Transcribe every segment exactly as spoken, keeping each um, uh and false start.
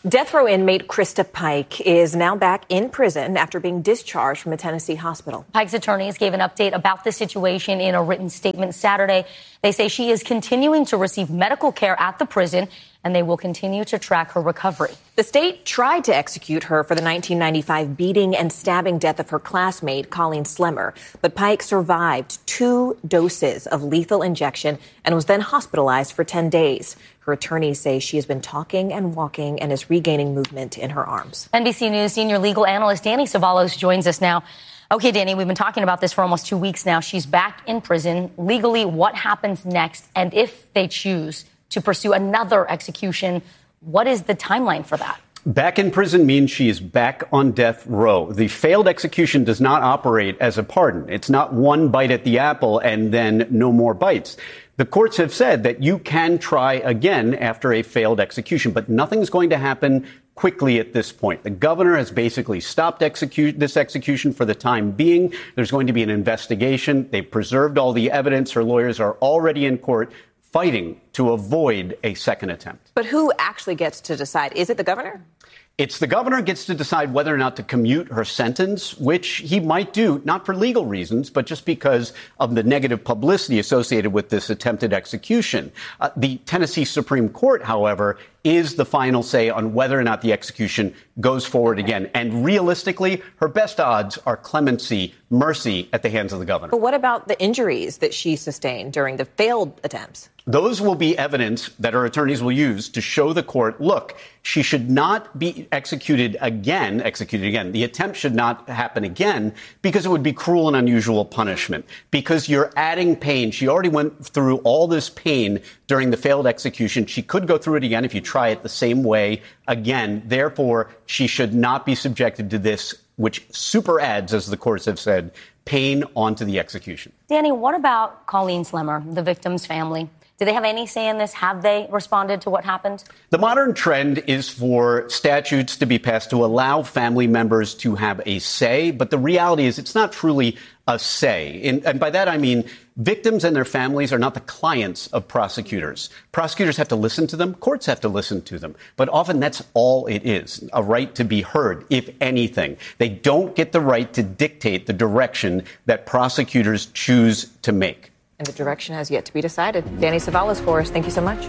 Death row inmate Krista Pike is now back in prison after being discharged from a Tennessee hospital. Pike's attorneys gave an update about the situation in a written statement Saturday. They say she is continuing to receive medical care at the prison, and they will continue to track her recovery. The state tried to execute her for the nineteen ninety-five beating and stabbing death of her classmate, Colleen Slemmer, but Pike survived two doses of lethal injection and was then hospitalized for ten days. Her attorneys say she has been talking and walking and is regaining movement in her arms. N B C News senior legal analyst Danny Savalos joins us now. Okay, Danny, we've been talking about this for almost two weeks now. She's back in prison. Legally, what happens next? And if they choose to pursue another execution, what is the timeline for that? Back in prison means she is back on death row. The failed execution does not operate as a pardon. It's not one bite at the apple and then no more bites. The courts have said that you can try again after a failed execution, but nothing's going to happen quickly at this point. The governor has basically stopped execute this execution for the time being. There's going to be an investigation. They've preserved all the evidence. Her lawyers are already in court fighting to avoid a second attempt. But who actually gets to decide? Is it the governor? It's the governor gets to decide whether or not to commute her sentence, which he might do, not for legal reasons, but just because of the negative publicity associated with this attempted execution. Uh, the Tennessee Supreme Court, however, is the final say on whether or not the execution goes forward again. And realistically, her best odds are clemency, mercy at the hands of the governor. But what about the injuries that she sustained during the failed attempts? Those will be evidence that her attorneys will use to show the court, look, she should not be executed again, executed again. The attempt should not happen again because it would be cruel and unusual punishment, because you're adding pain. She already went through all this pain during the failed execution. She could go through it again if you try it the same way again. Therefore, she should not be subjected to this, which super adds, as the courts have said, pain onto the execution. Danny, what about Colleen Slemmer, the victim's family? Do they have any say in this? Have they responded to what happened? The modern trend is for statutes to be passed to allow family members to have a say. But the reality is it's not truly a say. And, and by that, I mean victims and their families are not the clients of prosecutors. Prosecutors have to listen to them. Courts have to listen to them. But often that's all it is, a right to be heard, if anything. They don't get the right to dictate the direction that prosecutors choose to make. And the direction has yet to be decided. Danny Savalos for us. Thank you so much.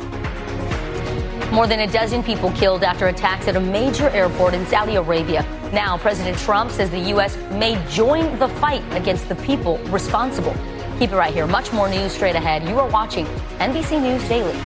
More than a dozen people killed after attacks at a major airport in Saudi Arabia. Now, President Trump says the U S may join the fight against the people responsible. Keep it right here. Much more news straight ahead. You are watching N B C News Daily.